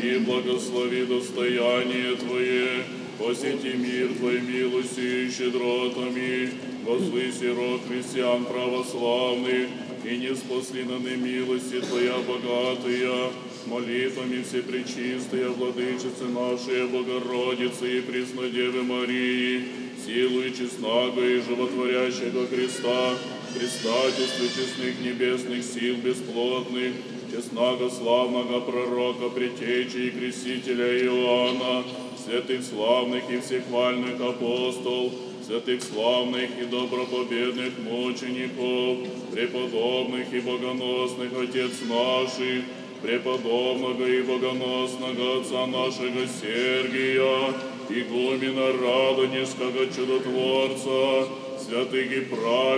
и благослови достояние Твое, посети мир Твой милостью и щедротами, возвыси род христиан православных, и не спасли на милости Твоя богатая, молитвами всепречистая Владычицы нашей Богородицы и Преснодевы Марии, силу и честного и животворящего Христа, предстательстве честных небесных сил бесплотных, честного славного пророка, предтечи и крестителя Иоанна, святых славных и всехвальных апостол, святых славных и добропобедных мучеников, преподобных и богоносных отец наших, преподобного и богоносного отца нашего Сергия, игумена Радонежского чудотворца, святых и праведных,